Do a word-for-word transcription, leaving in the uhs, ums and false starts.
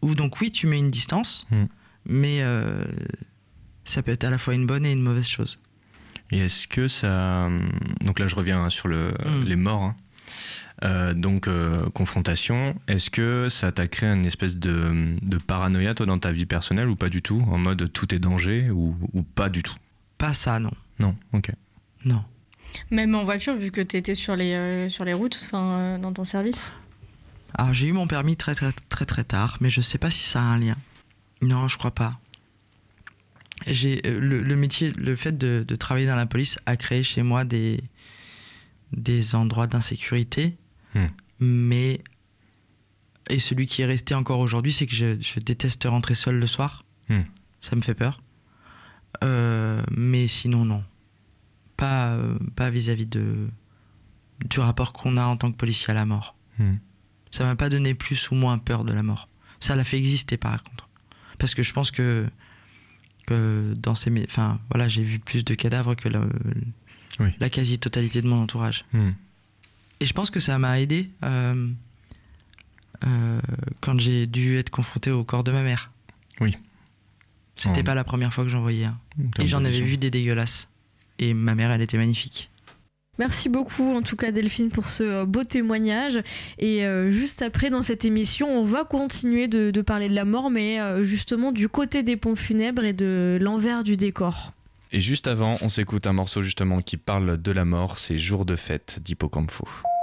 où donc oui, tu mets une distance, mmh. mais euh, ça peut être à la fois une bonne et une mauvaise chose. Et est-ce que ça... Donc là, je reviens sur le, mmh. les morts. Hein. Euh, donc, euh, confrontation. Est-ce que ça t'a créé une espèce de, de paranoïa, toi, dans ta vie personnelle, ou pas du tout? En mode, tout est danger, ou, ou pas du tout? Pas ça, non. Non, ok. Non. Même en voiture, vu que tu étais sur les, euh, sur les routes, euh, dans ton service? Alors, j'ai eu mon permis très, très, très, très tard, mais je sais pas si ça a un lien. Non, je crois pas. J'ai, le, le métier, le fait de, de travailler dans la police a créé chez moi des, des endroits d'insécurité, mmh. mais et celui qui est resté encore aujourd'hui, c'est que je, je déteste rentrer seul le soir. Mmh. Ça me fait peur. Euh, mais sinon, non. Pas, pas vis-à-vis de, du rapport qu'on a en tant que policier à la mort. Mmh. Ça m'a pas donné plus ou moins peur de la mort. Ça l'a fait exister, par contre. Parce que je pense que que dans ces, enfin voilà, j'ai vu plus de cadavres que la, oui. la quasi-totalité de mon entourage. Mmh. Et je pense que ça m'a aidé euh, euh, quand j'ai dû être confronté au corps de ma mère. Oui. C'était oh. pas la première fois que j'en voyais un. Et j'en avais vu des dégueulasses. Et ma mère, elle était magnifique. Merci beaucoup en tout cas Delphine pour ce beau témoignage et euh, juste après dans cette émission on va continuer de, de parler de la mort mais euh, justement du côté des pompes funèbres et de l'envers du décor. Et juste avant on s'écoute un morceau justement qui parle de la mort, c'est Jour de fête d'Hippocampo.